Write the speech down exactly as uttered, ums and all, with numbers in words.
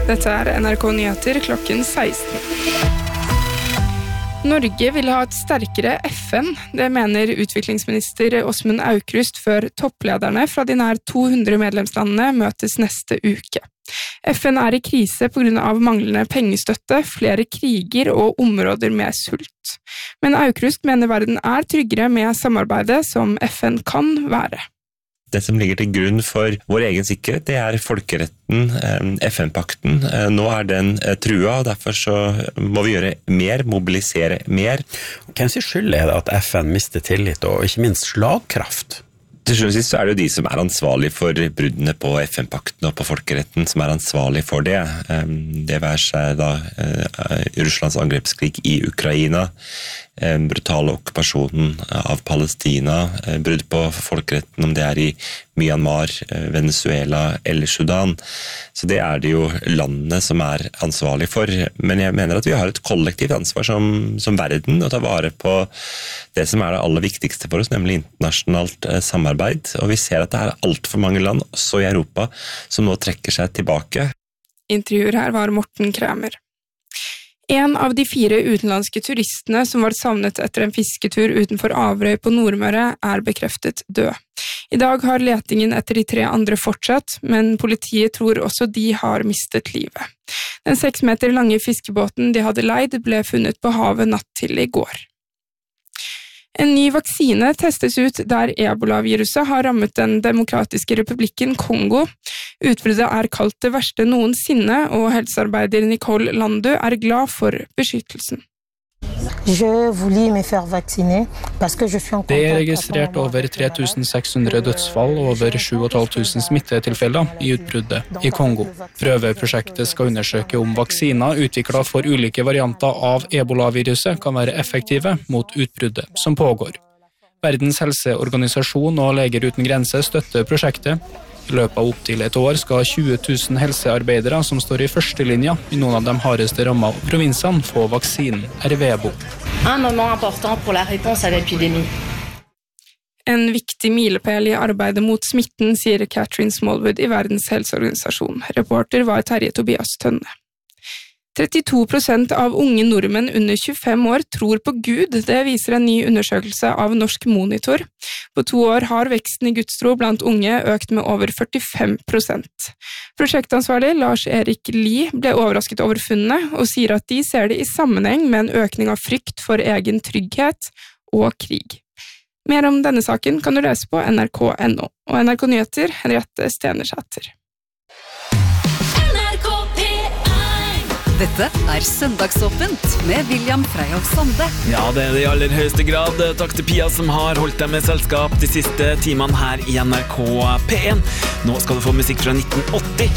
Dette er N R K Nyheter klokken seksten. Norge vil ha et sterkere F N, det mener utviklingsminister Åsmund Aukrust før topplederne fra de nær to hundre medlemslandene møtes neste uke. F N er i krise på grunn av manglende pengestøtte, flere kriger og områder med sult. Men Aukrust mener verden er tryggere med samarbeidet som F N kan være. Det som ligger til grunn for vår egen sikkerhet, det er folkeretten, F N-pakten. Nå er den trua, og derfor så må vi gjøre mer, mobilisere mer. Hvem sin skyld er det at F N mister tillit og ikke minst slagkraft? Til slutt så er det jo de som er ansvarlige for bruddene på F N-pakten og på folkeretten som er ansvarlige for det. Det være seg da Russlands angrepskrig i Ukraina, brutale okkupasjonen av Palestina, brudd på folkeretten om det er i Myanmar, Venezuela eller Sudan. Så det er det jo landene som er ansvarlige for. Men jeg mener at vi har et kollektivt ansvar som, som verden å ta vare på det som er det aller viktigste for oss, nemlig internasjonalt samarbeid. Og vi ser at det er alt for mange land, også i Europa, som nå trekker seg tilbake. Intervjuer her var Morten Kramer. En av de fire utenlandske turistene som var savnet etter en fisketur utenfor Averøy på Nordmøre er bekreftet død. I dag har letingen etter de tre andre fortsatt, men politiet tror også de har mistet livet. Den seks meter lange fiskebåten de hadde leid ble funnet på havet natt til i går. En ny vaksine testes ut der Ebola-viruset har rammet den demokratiske republikken Kongo. Utbruddet er kalt det verste noensinne, og helsearbeider Nicole Landu er glad for beskyttelsen. Det er registrert over tre tusen seks hundre dødsfall og over sju tusen fem hundre smittetilfeller i utbruddet i Kongo. Prøveprosjektet skal undersøke om vaksiner utviklet for ulike varianter av Ebola-viruset kan være effektive mot utbruddet som pågår. Verdens helseorganisasjon og Leger uten grenser støtter prosjektet. I løpet av opp til et år skal tjue tusen helsearbeidere som står i førstelinja i noen av de hardeste rammene provinsene få vaksinen Ervebo. En viktig milepæl i arbeidet mot smitten, sier Catherine Smallwood i Verdens helseorganisasjon. Reporter var Terje Tobias Tønne. trettito prosent av unge nordmenn under tjuefem år tror på Gud, det viser en ny undersøkelse av Norsk Monitor. På to år har veksten i gudstro blant unge økt med over førtifem prosent. Prosjektansvarlig Lars Erik Lie ble overrasket over funnene, og sier at de ser det i sammenheng med en økning av frykt for egen trygghet og krig. Mer om denne saken kan du lese på N R K punktum N O, og N R K Nyheter, Henriette Stenersæter. Dette er Søndagsåpent med William Freyhoff Sande. Ja, det er det i aller høyeste grad. Takk til Pia som har holdt deg med selskap de siste timene her i N R K P en. Nå skal du få musikk fra nitten åtti.